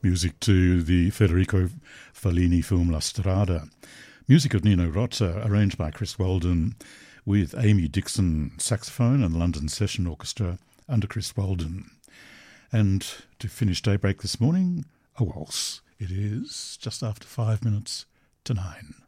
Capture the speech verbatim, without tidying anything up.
music to the Federico Fellini film La Strada. Music of Nino Rota, arranged by Chris Weldon, with Amy Dixon saxophone and the London Session Orchestra under Chris Weldon. And to finish Daybreak this morning, a waltz. It is just after five minutes to nine.